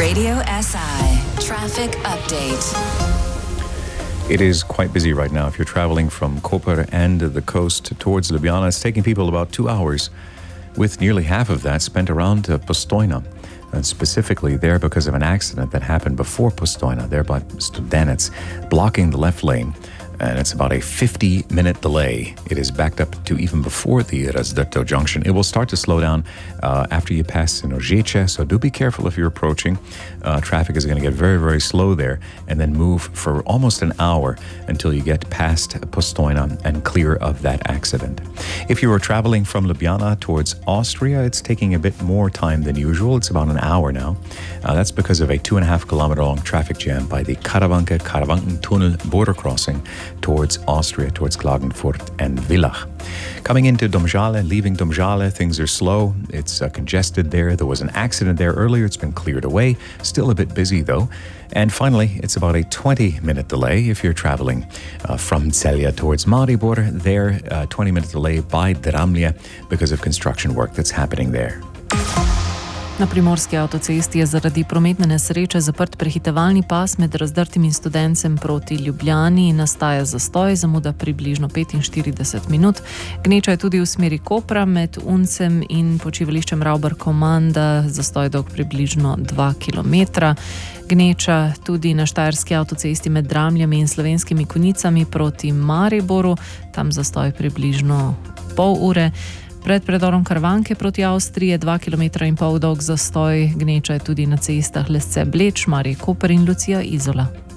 Radio SI Traffic Update. It is quite busy right now. If you're traveling from Koper and the coast towards Ljubljana, it's taking people about 2 hours, with nearly half of that spent around Postojna. And specifically there because of an accident that happened before Postojna, there by Studenec, blocking the left lane. And it's about a 50-minute delay. It is backed up to even before the Razdrto junction. It will start to slow down after you pass Nožeče, so do be careful if you're approaching. Traffic is going to get very, very slow there and then move for almost an hour until you get past Postojna and clear of that accident. If you are traveling from Ljubljana towards Austria, it's taking a bit more time than usual. It's about an hour now. That's because of a 2.5-kilometer long traffic jam by the Karavanken Tunnel border crossing towards Austria, towards Klagenfurt and Villach. Coming into Domžale, leaving Domžale, things are slow. It's congested there. There was an accident there earlier. It's been cleared away. Still a bit busy though. And finally, it's about a 20-minute delay if you're traveling from Celje towards Maribor. There, 20-minute delay by Dramlje because of construction work that's happening there. Na primorski avtocesti je zaradi prometne nesreče zaprt prehitevalni pas med Razdrtim in Studencem proti Ljubljani in nastaja zastoj, zamuda približno 45 minut. Gneča je tudi v smeri Kopra med Uncem in počivališčem Ravbar-Komanda, zastoj dolg približno 2 km. Gneča tudi na štajerski avtocesti med Dramljami in Slovenskimi Konjicami proti Mariboru, tam zastoj približno pol ure. Pred predorom Karavanke proti Avstriji je 2,5 km dolg zastoj. Gneča je tudi na cestah Lesce-Bleč, Marije Koper in Lucija Izola.